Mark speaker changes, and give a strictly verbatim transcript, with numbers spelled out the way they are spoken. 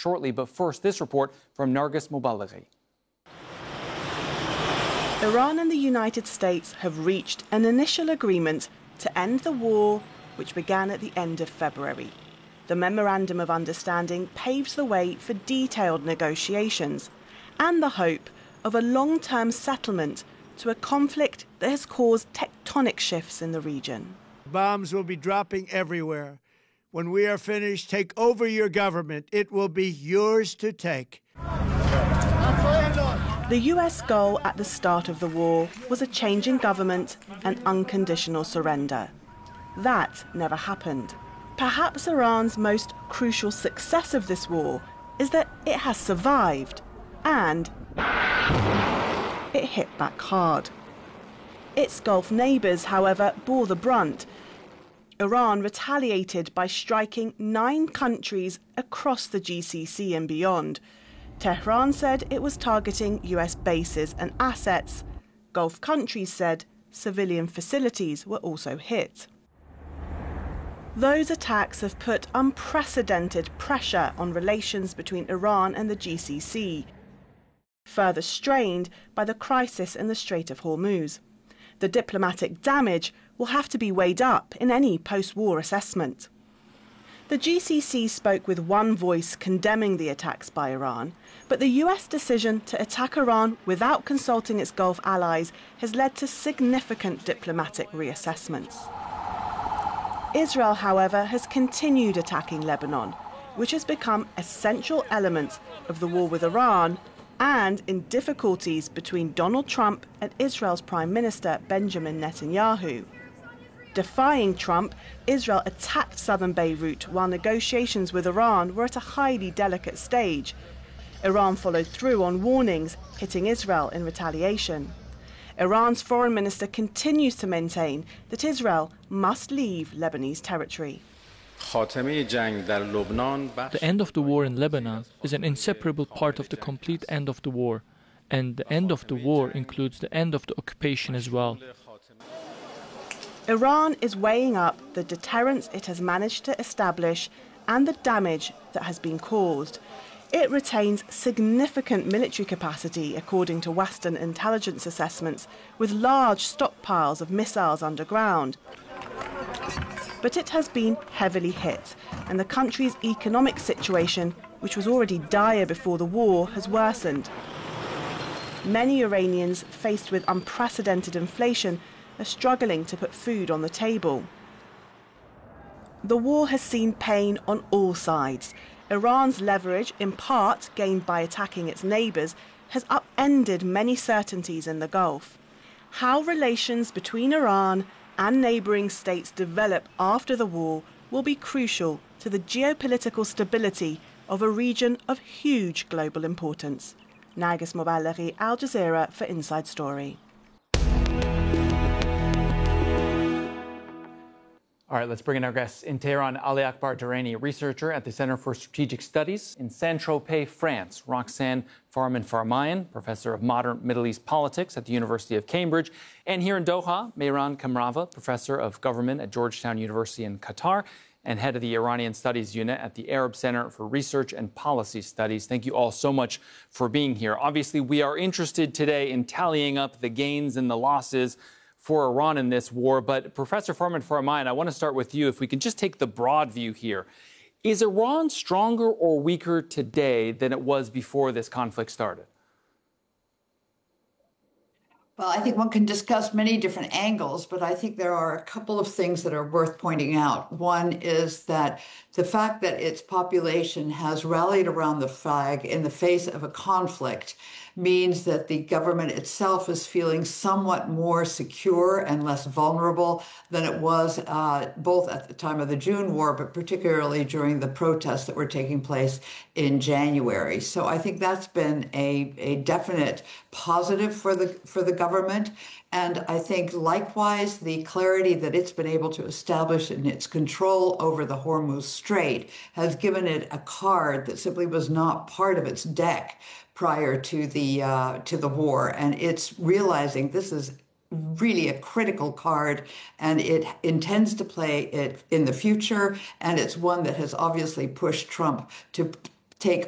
Speaker 1: shortly. But first, this report from Nargis Mobalaghi.
Speaker 2: Iran and the United States have reached an initial agreement to end the war, which began at the end of February. The Memorandum of Understanding paves the way for detailed negotiations and the hope of a long-term settlement to a conflict that has caused tectonic shifts in the region.
Speaker 3: Bombs will be dropping everywhere. When we are finished, take over your government. It will be yours to take.
Speaker 2: The U S goal at the start of the war was a change in government and unconditional surrender. That never happened. Perhaps Iran's most crucial success of this war is that it has survived, and it hit back hard. Its Gulf neighbours, however, bore the brunt. Iran retaliated by striking nine countries across the G C C and beyond. Tehran said it was targeting U S bases and assets. Gulf countries said civilian facilities were also hit. Those attacks have put unprecedented pressure on relations between Iran and the G C C, further strained by the crisis in the Strait of Hormuz. The diplomatic damage will have to be weighed up in any post-war assessment. The G C C spoke with one voice condemning the attacks by Iran, but the U S decision to attack Iran without consulting its Gulf allies has led to significant diplomatic reassessments. Israel, however, has continued attacking Lebanon, which has become a central element of the war with Iran and in difficulties between Donald Trump and Israel's Prime Minister Benjamin Netanyahu. Defying Trump, Israel attacked southern Beirut while negotiations with Iran were at a highly delicate stage. Iran followed through on warnings, hitting Israel in retaliation. Iran's foreign minister continues to maintain that Israel must leave Lebanese territory.
Speaker 4: The end of the war in Lebanon is an inseparable part of the complete end of the war, and the end of the war includes the end of the occupation as well.
Speaker 2: Iran is weighing up the deterrence it has managed to establish and the damage that has been caused. It retains significant military capacity, according to Western intelligence assessments, with large stockpiles of missiles underground. But it has been heavily hit, and the country's economic situation, which was already dire before the war, has worsened. Many Iranians, faced with unprecedented inflation, are struggling to put food on the table. The war has seen pain on all sides. Iran's leverage, in part gained by attacking its neighbours, has upended many certainties in the Gulf. How relations between Iran and neighbouring states develop after the war will be crucial to the geopolitical stability of a region of huge global importance. Nargis Mobalaghi, Al Jazeera for Inside Story.
Speaker 1: All right, let's bring in our guests in Tehran. Ali Akbar Durrani, researcher at the Center for Strategic Studies in Saint-Tropez, France. Roxanne Farman-Farmayan, professor of modern Middle East politics at the University of Cambridge. And here in Doha, Mehran Kamrava, professor of government at Georgetown University in Qatar and head of the Iranian Studies Unit at the Arab Center for Research and Policy Studies. Thank you all so much for being here. Obviously, we are interested today in tallying up the gains and the losses for Iran in this war. But Professor Farman-Farmayan, I want to start with you. If we can just take the broad view here. Is Iran stronger or weaker today than it was before this conflict started?
Speaker 5: Well, I think one can discuss many different angles, but I think there are a couple of things that are worth pointing out. One is that the fact that its population has rallied around the flag in the face of a conflict means that the government itself is feeling somewhat more secure and less vulnerable than it was uh, both at the time of the June war, but particularly during the protests that were taking place in January. So I think that's been a, a definite positive for the for the government. And I think likewise, the clarity that it's been able to establish in its control over the Hormuz Strait has given it a card that simply was not part of its deck prior to the uh, to the war, and it's realizing this is really a critical card, and it intends to play it in the future, and it's one that has obviously pushed Trump to take